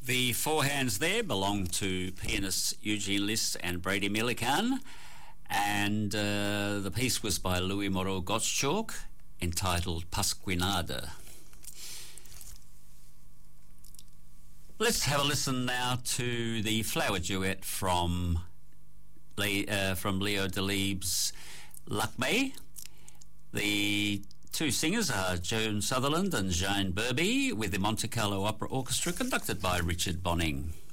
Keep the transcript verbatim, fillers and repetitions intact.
The four hands there belong to pianists Eugene List and Brady Millican, and uh, the piece was by Louis Moreau Gottschalk, entitled Pasquinade. Let's have a listen now to the flower duet from Le- uh, from Leo Delibes' Lakmé. The two singers are Joan Sutherland and Jean Burby, with the Monte Carlo Opera Orchestra conducted by Richard Bonning.